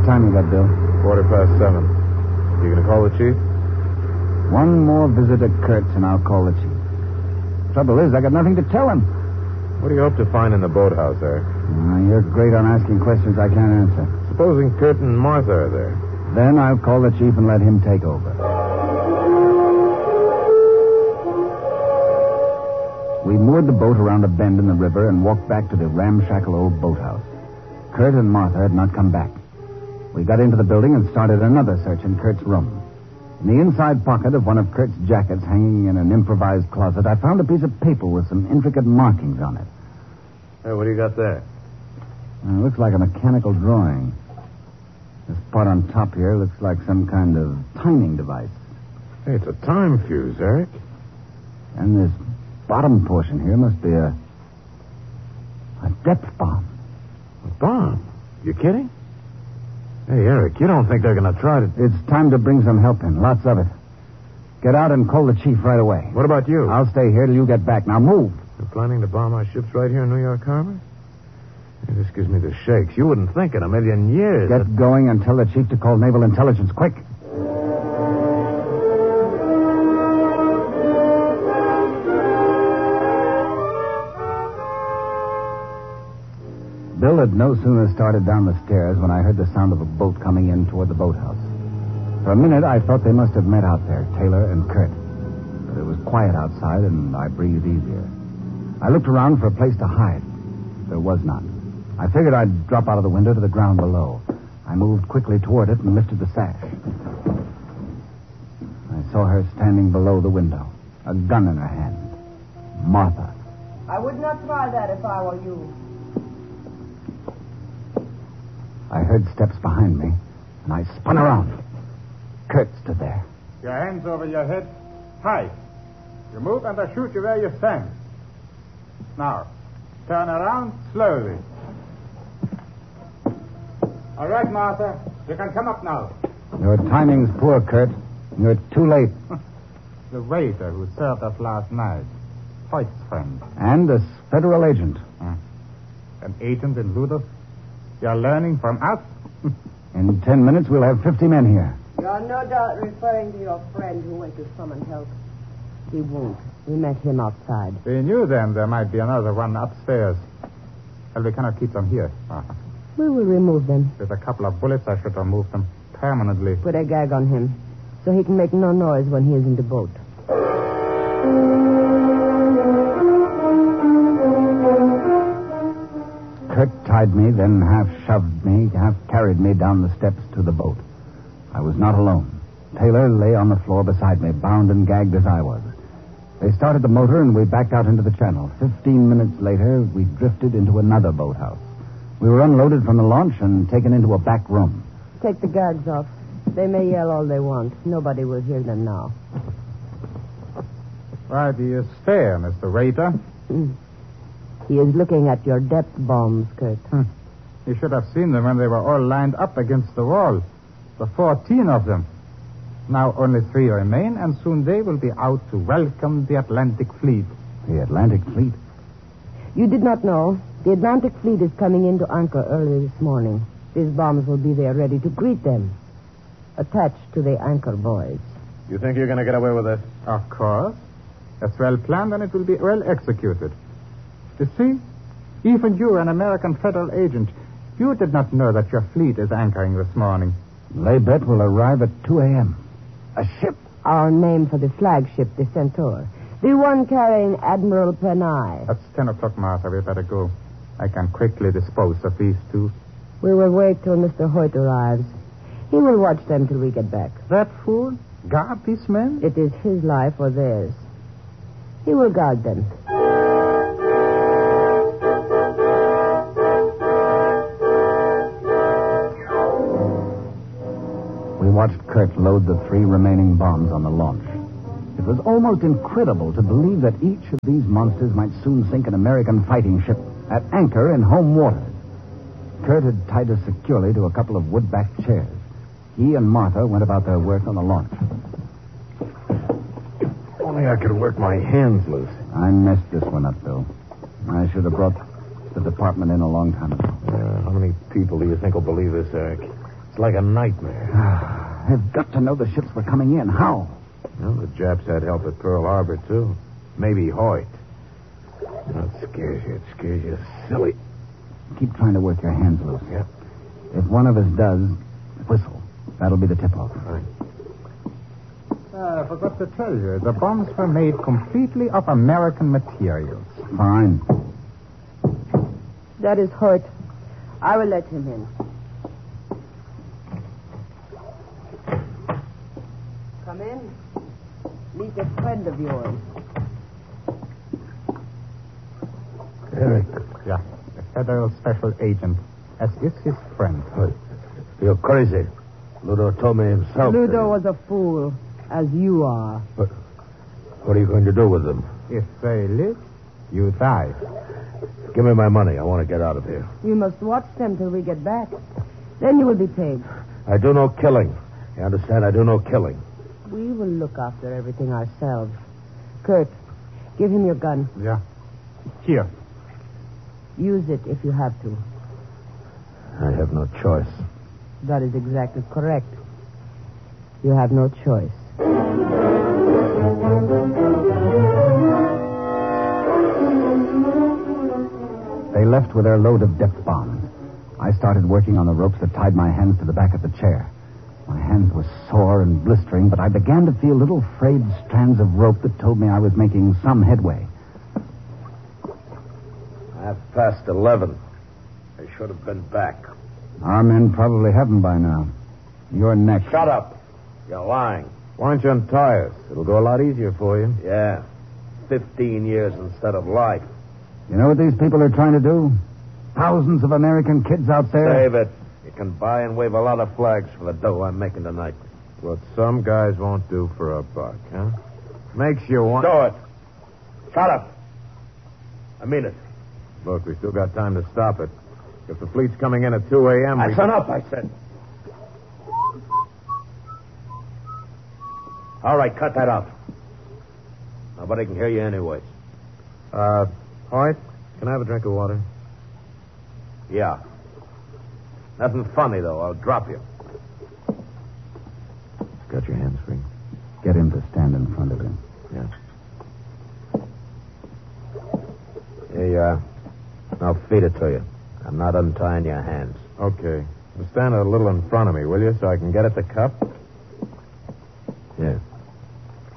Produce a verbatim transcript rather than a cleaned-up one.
time you got, Bill? Quarter past seven. You gonna call the chief? One more visit to Kurtz, and I'll call the chief. Trouble is, I got nothing to tell him. What do you hope to find in the boathouse, Eric? Uh, you're great on asking questions I can't answer. Supposing Kurt and Martha are there. Then I'll call the chief and let him take over. We moored the boat around a bend in the river and walked back to the ramshackle old boathouse. Kurt and Martha had not come back. We got into the building and started another search in Kurt's room. In the inside pocket of one of Kurt's jackets hanging in an improvised closet, I found a piece of paper with some intricate markings on it. Hey, what do you got there? Uh, it looks like a mechanical drawing. This part on top here looks like some kind of timing device. Hey, it's a time fuse, Eric. And this bottom portion here must be a... a depth bomb. A bomb? You kidding? Hey, Eric, you don't think they're going to try to... It's time to bring some help in. Lots of it. Get out and call the chief right away. What about you? I'll stay here till you get back. Now move. You're planning to bomb our ships right here in New York Harbor? Hey, this gives me the shakes. You wouldn't think in a million years. Get that... going and tell the chief to call Naval Intelligence. Quick. Bill had no sooner started down the stairs when I heard the sound of a boat coming in toward the boathouse. For a minute, I thought they must have met out there, Taylor and Kurt. But it was quiet outside, and I breathed easier. I looked around for a place to hide. There was none. I figured I'd drop out of the window to the ground below. I moved quickly toward it and lifted the sash. I saw her standing below the window, a gun in her hand. Martha. I would not try that if I were you. I heard steps behind me, and I spun around. Kurt stood there. Your hands over your head. High. You move and I shoot you where you stand. Now, turn around slowly. All right, Martha. You can come up now. Your timing's poor, Kurt. You're too late. The waiter who served us last night. Hoyt's friend. And a federal agent. Hmm. An agent in Ludov? You're learning from us? In ten minutes, we'll have fifty men here. You're no doubt referring to your friend who went to summon help. He won't. We met him outside. We knew then there might be another one upstairs. Well, we cannot keep them here, Martha. We will remove them. With a couple of bullets, I should remove them permanently. Put a gag on him, so he can make no noise when he is in the boat. Kurt tied me, then half shoved me, half carried me down the steps to the boat. I was not alone. Taylor lay on the floor beside me, bound and gagged as I was. They started the motor, and we backed out into the channel. Fifteen minutes later, we drifted into another boathouse. We were unloaded from the launch and taken into a back room. Take the gags off. They may yell all they want. Nobody will hear them now. Why do you stare, Mister Waiter? Mm. He is looking at your depth bombs, Kurt. Hmm. You should have seen them when they were all lined up against the wall. The fourteen of them. Now only three remain, and soon they will be out to welcome the Atlantic Fleet. The Atlantic Fleet? You did not know. The Atlantic Fleet is coming in to anchor early this morning. These bombs will be there ready to greet them. Attached to the anchor buoys. You think you're going to get away with this? Of course. It's well planned, and it will be well executed. You see, even you, an American federal agent, you did not know that your fleet is anchoring this morning. Laybet will arrive at two a.m. A ship. Our name for the flagship, the Centaur. The one carrying Admiral Penay. It's ten o'clock, Martha. We better go. I can quickly dispose of these two. We will wait till Mister Hoyt arrives. He will watch them till we get back. That fool? Guard these men? It is his life or theirs. He will guard them. We watched Kurt load the three remaining bombs on the launch. It was almost incredible to believe that each of these monsters might soon sink an American fighting ship at anchor in home waters. Kurt had tied us securely to a couple of wood-backed chairs. He and Martha went about their work on the launch. Only I could work my hands loose. I messed this one up, Bill. I should have brought the department in a long time ago. Uh, how many people do you think will believe this, Eric? It's like a nightmare. They've got to know the ships were coming in. How? Well, the Japs had help at Pearl Harbor, too. Maybe Hoyt. Oh, it scares you. It scares you silly. Keep trying to work your hands loose. Yeah. If one of us does, whistle. That'll be the tip-off. Right. Uh, I forgot to tell you, the bombs were made completely of American materials. Fine. That is Hoyt. I will let him in. Come in. Meet a friend of yours. Eric. Yeah, a federal special agent, as is his friend. Oh, you're crazy. Ludo told me himself. Ludo was a fool, as you are. But what are you going to do with them? If they live, you die. Give me my money. I want to get out of here. You must watch them till we get back. Then you will be paid. I do no killing. You understand? I do no killing. We will look after everything ourselves. Kurt, give him your gun. Yeah. Here. Use it if you have to. I have no choice. That is exactly correct. You have no choice. They left with their load of depth bombs. I started working on the ropes that tied my hands to the back of the chair. My hands were sore and blistering, but I began to feel little frayed strands of rope that told me I was making some headway. Half past eleven. I should have been back. Our men probably haven't by now. You're next. Shut up. You're lying. Why don't you untie us? It'll go a lot easier for you. Yeah. Fifteen years instead of life. You know what these people are trying to do? Thousands of American kids out there. Save it. You can buy and wave a lot of flags for the dough I'm making tonight. What some guys won't do for a buck, huh? Makes you want... Do it. Shut up. I mean it. Look, we still got time to stop it. If the fleet's coming in at two a.m. That's we... enough, I said. All right, cut that out. Nobody can hear you anyways. Uh, Hoyt, can I have a drink of water? Yeah. Nothing funny, though. I'll drop you. Got your hands free? Get him to stand in front of him. Yeah. Here you are. I'll feed it to you. I'm not untying your hands. Okay. Well, stand a little in front of me, will you, so I can get at the cup?